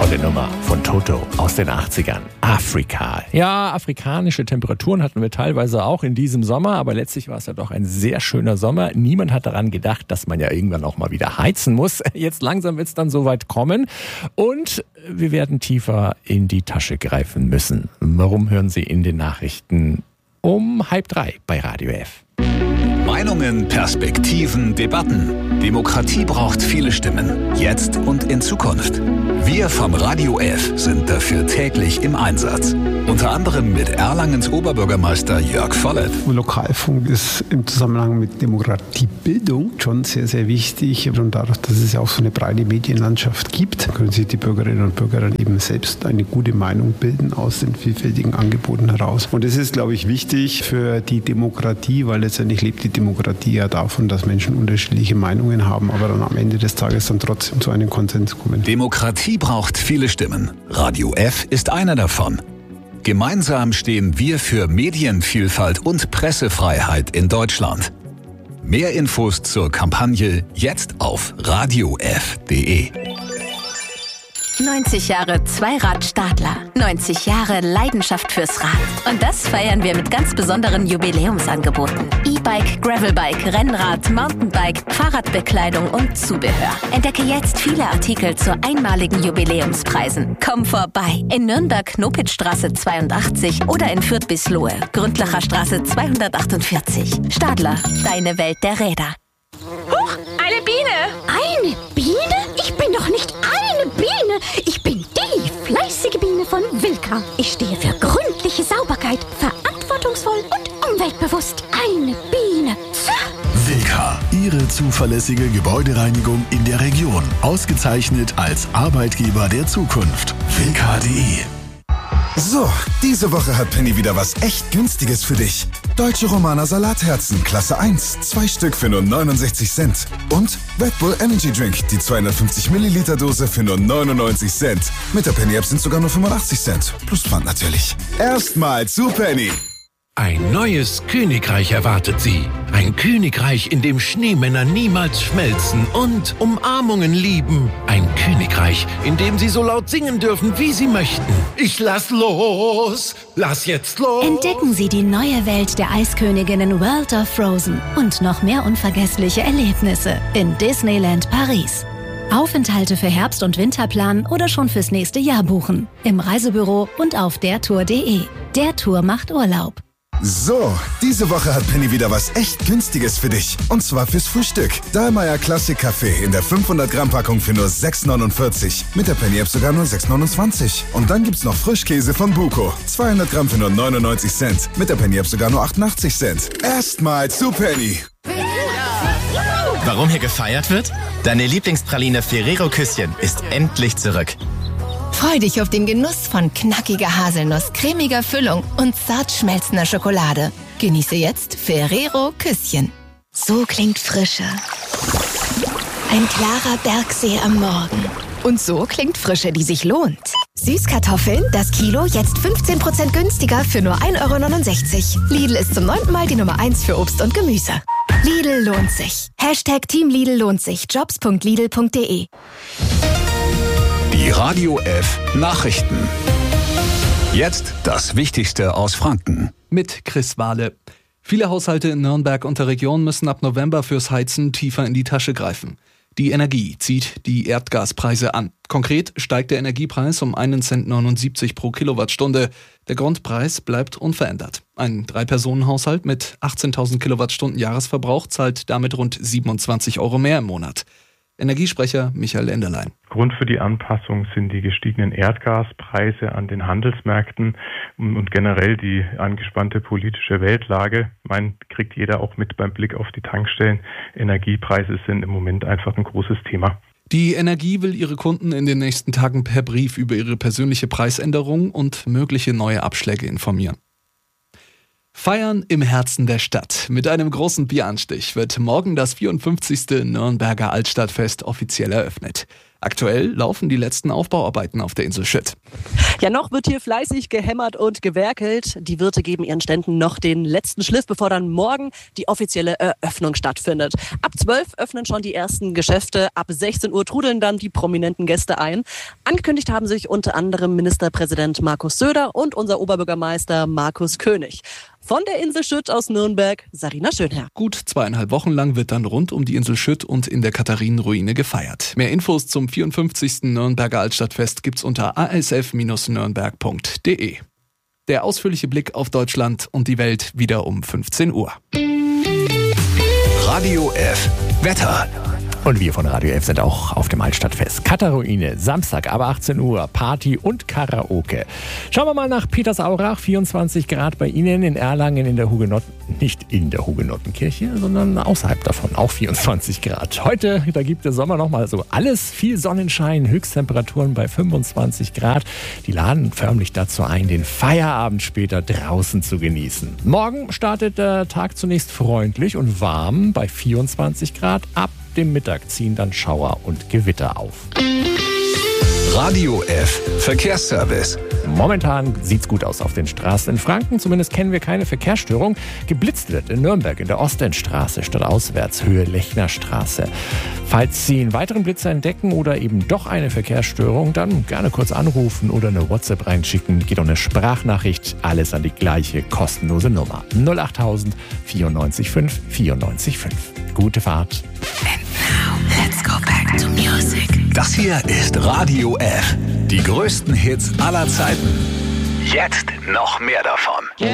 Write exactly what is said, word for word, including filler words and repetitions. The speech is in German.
Tolle Nummer von Toto aus den achtzigern. Afrika. Ja, afrikanische Temperaturen hatten wir teilweise auch in diesem Sommer, aber letztlich war es ja doch ein sehr schöner Sommer. Niemand hat daran gedacht, dass man ja irgendwann auch mal wieder heizen muss. Jetzt langsam wird es dann soweit kommen und wir werden tiefer in die Tasche greifen müssen. Warum hören Sie in den Nachrichten um halb drei bei Radio F? Meinungen, Perspektiven, Debatten. Demokratie braucht viele Stimmen, jetzt und in Zukunft. Wir vom Radio F sind dafür täglich im Einsatz. Unter anderem mit Erlangens Oberbürgermeister Jörg Vollert. Lokalfunk ist im Zusammenhang mit Demokratiebildung schon sehr, sehr wichtig. Und dadurch, dass es ja auch so eine breite Medienlandschaft gibt, können sich die Bürgerinnen und Bürger dann eben selbst eine gute Meinung bilden aus den vielfältigen Angeboten heraus. Und das ist, glaube ich, wichtig für die Demokratie, weil letztendlich lebt die Demokratie ja davon, dass Menschen unterschiedliche Meinungen haben, aber dann am Ende des Tages dann trotzdem zu einem Konsens kommen. Demokratie braucht viele Stimmen. Radio F ist einer davon. Gemeinsam stehen wir für Medienvielfalt und Pressefreiheit in Deutschland. Mehr Infos zur Kampagne jetzt auf radio f punkt de. neunzig Jahre Zweirad-Stadler. neunzig Jahre Leidenschaft fürs Rad. Und das feiern wir mit ganz besonderen Jubiläumsangeboten. E-Bike, Gravelbike, Rennrad, Mountainbike, Fahrradbekleidung und Zubehör. Entdecke jetzt viele Artikel zu einmaligen Jubiläumspreisen. Komm vorbei. In Nürnberg Knopitzstraße zweiundachtzig oder in Fürth bis Lohe, Gründlacher Straße zweihundertachtundvierzig. Stadler, deine Welt der Räder. Huch, eine Biene! Eine Biene? Ich bin doch nicht eine Biene. Ich bin die fleißige Biene von Wilka. Ich stehe für gründliche Sauberkeit, verantwortungsvoll und umweltbewusst. Eine Biene. Wilka, Ihre zuverlässige Gebäudereinigung in der Region. Ausgezeichnet als Arbeitgeber der Zukunft. Wilka punkt de. So, diese Woche hat Penny wieder was echt Günstiges für dich. Deutsche Romaner Salatherzen, Klasse eins, zwei Stück für nur neunundsechzig Cent. Und Red Bull Energy Drink, die zweihundertfünfzig Milliliter Dose für nur neunundneunzig Cent. Mit der Penny App sind sogar nur fünfundachtzig Cent. Plus Pfand natürlich. Erstmal zu Penny. Ein neues Königreich erwartet Sie. Ein Königreich, in dem Schneemänner niemals schmelzen und Umarmungen lieben. Ein Königreich, in dem Sie so laut singen dürfen, wie Sie möchten. Ich lass los, lass jetzt los. Entdecken Sie die neue Welt der Eisköniginnen World of Frozen und noch mehr unvergessliche Erlebnisse in Disneyland Paris. Aufenthalte für Herbst- und Winterplan oder schon fürs nächste Jahr buchen. Im Reisebüro und auf der tour punkt de. Der Tour macht Urlaub. So, diese Woche hat Penny wieder was echt Günstiges für dich. Und zwar fürs Frühstück. Dahlmeier Classic Kaffee in der fünfhundert Gramm Packung für nur sechs neunundvierzig. Mit der Penny App sogar nur sechs neunundzwanzig. Und dann gibt's noch Frischkäse von Buko. zweihundert Gramm für nur neunundneunzig Cent. Mit der Penny App sogar nur achtundachtzig Cent. Erstmal zu Penny. Warum hier gefeiert wird? Deine Lieblingspraline Ferrero Küsschen ist endlich zurück. Freu dich auf den Genuss von knackiger Haselnuss, cremiger Füllung und zart schmelzender Schokolade. Genieße jetzt Ferrero Küsschen. So klingt Frische. Ein klarer Bergsee am Morgen. Und so klingt Frische, die sich lohnt. Süßkartoffeln, das Kilo, jetzt fünfzehn Prozent günstiger für nur ein Euro neunundsechzig. Lidl ist zum neunten Mal die Nummer eins für Obst und Gemüse. Lidl lohnt sich. Hashtag Team Lidl lohnt sich. jobs punkt lidl punkt de. Die Radio F Nachrichten. Jetzt das Wichtigste aus Franken. Mit Chris Wahle. Viele Haushalte in Nürnberg und der Region müssen ab November fürs Heizen tiefer in die Tasche greifen. Die Energie zieht die Erdgaspreise an. Konkret steigt der Energiepreis um einen Cent neunundsiebzig pro Kilowattstunde. Der Grundpreis bleibt unverändert. Ein Drei-Personen-Haushalt mit achtzehntausend Kilowattstunden Jahresverbrauch zahlt damit rund siebenundzwanzig Euro mehr im Monat. Energiesprecher Michael Enderlein. Grund für die Anpassung sind die gestiegenen Erdgaspreise an den Handelsmärkten und generell die angespannte politische Weltlage. Man kriegt jeder auch mit beim Blick auf die Tankstellen. Energiepreise sind im Moment einfach ein großes Thema. Die Energie will ihre Kunden in den nächsten Tagen per Brief über ihre persönliche Preisänderung und mögliche neue Abschläge informieren. Feiern im Herzen der Stadt. Mit einem großen Bieranstich wird morgen das vierundfünfzigste Nürnberger Altstadtfest offiziell eröffnet. Aktuell laufen die letzten Aufbauarbeiten auf der Insel Schütt. Ja, noch wird hier fleißig gehämmert und gewerkelt. Die Wirte geben ihren Ständen noch den letzten Schliff, bevor dann morgen die offizielle Eröffnung stattfindet. Ab zwölf öffnen schon die ersten Geschäfte. Ab sechzehn Uhr trudeln dann die prominenten Gäste ein. Angekündigt haben sich unter anderem Ministerpräsident Markus Söder und unser Oberbürgermeister Markus König. Von der Insel Schütt aus Nürnberg, Sarina Schönherr. Gut zweieinhalb Wochen lang wird dann rund um die Insel Schütt und in der Katharinenruine gefeiert. Mehr Infos zum vierundfünfzigsten Nürnberger Altstadtfest gibt's unter a s f Bindestrich nürnberg punkt d e. Der ausführliche Blick auf Deutschland und die Welt wieder um fünfzehn Uhr. Radio F. Wetter. Und wir von Radio F sind auch auf dem Altstadtfest. Katharuine, Samstag ab achtzehn Uhr, Party und Karaoke. Schauen wir mal nach Petersaurach, vierundzwanzig Grad bei Ihnen, in Erlangen in der Hugenotten, nicht in der Hugenottenkirche, sondern außerhalb davon, auch vierundzwanzig Grad. Heute, da gibt der Sommer nochmal so alles, viel Sonnenschein, Höchsttemperaturen bei fünfundzwanzig Grad. Die laden förmlich dazu ein, den Feierabend später draußen zu genießen. Morgen startet der Tag zunächst freundlich und warm bei vierundzwanzig Grad. Ab dem Mittag ziehen dann Schauer und Gewitter auf. Radio F. Verkehrsservice. Momentan sieht's gut aus auf den Straßen in Franken. Zumindest kennen wir keine Verkehrsstörung. Geblitzt wird in Nürnberg in der Ostendstraße stadtauswärts Höhe Lechnerstraße. Falls Sie einen weiteren Blitzer entdecken oder eben doch eine Verkehrsstörung, dann gerne kurz anrufen oder eine WhatsApp reinschicken. Geht um eine Sprachnachricht. Alles an die gleiche kostenlose Nummer. null acht tausend vierundneunzig fünf vierundneunzig fünf. Gute Fahrt. And now, let's go back to music. Das hier ist Radio F. Die größten Hits aller Zeiten. Jetzt noch mehr davon.